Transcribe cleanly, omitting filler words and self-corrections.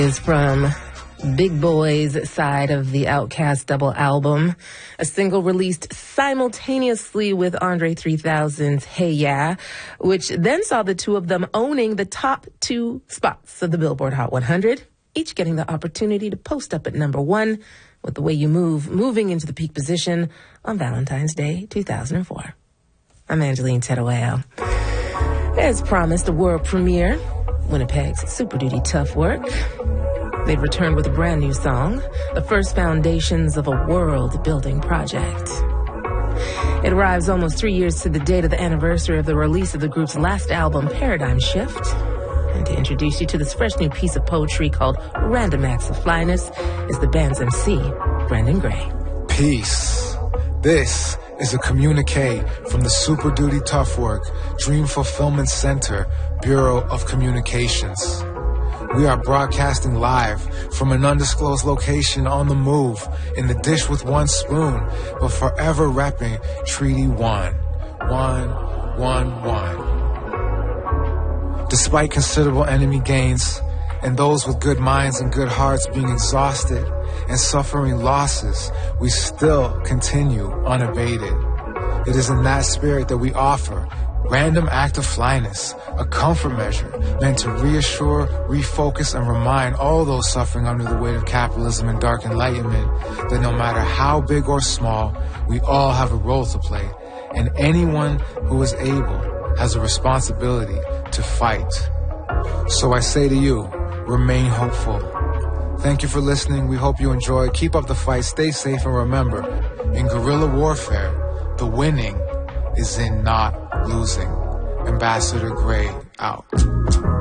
Is from Big Boy's side of the Outkast double album, a single released simultaneously with Andre 3000's Hey Ya, which then saw the two of them owning the top two spots of the Billboard Hot 100, each getting the opportunity to post up at number one with The Way You Move moving into the peak position on Valentine's Day 2004. I'm Angeline Teruel. As promised, a world premiere, Winnipeg's Super Duty Tough Work. They'd return with a brand new song, the first foundations of a world-building project. It arrives almost 3 years to the date of the anniversary of the release of the group's last album, Paradigm Shift. And to introduce you to this fresh new piece of poetry called Random Acts of Flyness is the band's MC, Brandon Gray. Peace. This is a communique from the Super Duty Tough Work Dream Fulfillment Center, Bureau of Communications. We are broadcasting live from an undisclosed location on the move, in the dish with one spoon, but forever repping Treaty 1. 1-1-1. Despite considerable enemy gains, and those with good minds and good hearts being exhausted and suffering losses, we still continue unabated. It is in that spirit that we offer Random Act of Flyness, a comfort measure meant to reassure, refocus, and remind all those suffering under the weight of capitalism and dark enlightenment that no matter how big or small, we all have a role to play, and anyone who is able has a responsibility to fight. So I say to you, remain hopeful. Thank you for listening. We hope you enjoy. Keep up the fight, stay safe, and remember, in guerrilla warfare, the winning is in not losing. Ambassador Gray out.